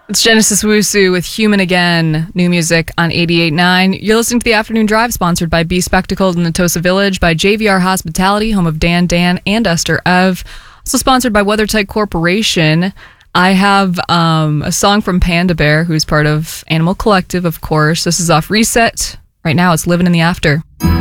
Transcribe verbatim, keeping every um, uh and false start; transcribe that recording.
It's Genesis Wusu with Human Again, new music on eighty-eight point nine. You're listening to The Afternoon Drive, sponsored by Be Spectacled in Natosa Village, by J V R Hospitality, home of Dan, Dan, and Esther Ev. Also sponsored by WeatherTight Corporation. I have um, a song from Panda Bear, who's part of Animal Collective, of course. This is off Reset. Right now, it's Living in the After.